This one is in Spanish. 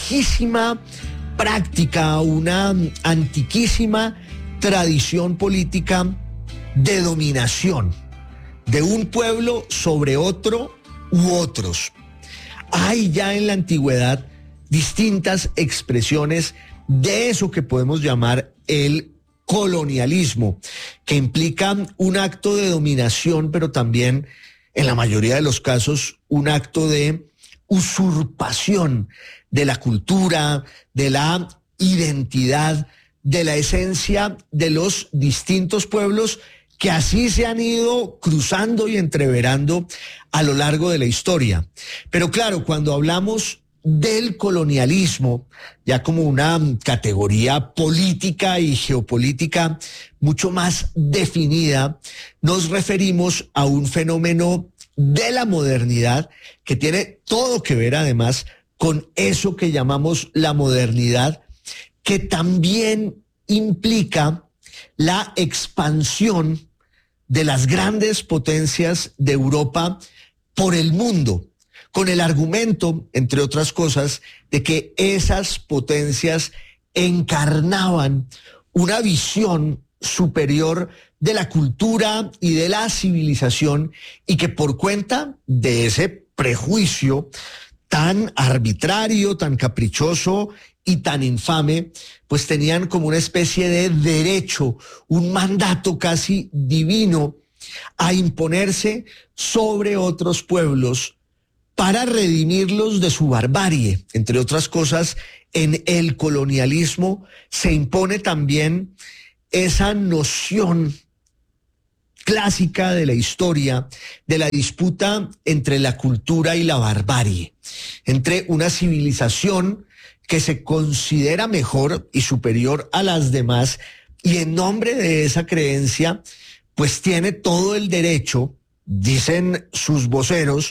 viejísima práctica, una antiquísima tradición política de dominación de un pueblo sobre otro u otros. Hay ya en la antigüedad distintas expresiones de eso que podemos llamar el colonialismo, que implica un acto de dominación, pero también, en la mayoría de los casos, un acto de usurpación de la cultura, de la identidad, de la esencia de los distintos pueblos que así se han ido cruzando y entreverando a lo largo de la historia. Pero claro, cuando hablamos del colonialismo, ya como una categoría política y geopolítica mucho más definida, nos referimos a un fenómeno de la modernidad que tiene todo que ver además con eso que llamamos la modernidad, que también implica la expansión de las grandes potencias de Europa por el mundo, con el argumento, entre otras cosas, de que esas potencias encarnaban una visión superior de la cultura y de la civilización, y que por cuenta de ese prejuicio tan arbitrario, tan caprichoso y tan infame, pues tenían como una especie de derecho, un mandato casi divino a imponerse sobre otros pueblos para redimirlos de su barbarie. Entre otras cosas, en el colonialismo se impone también esa noción clásica de la historia, de la disputa entre la cultura y la barbarie, entre una civilización que se considera mejor y superior a las demás, y en nombre de esa creencia, pues tiene todo el derecho, dicen sus voceros,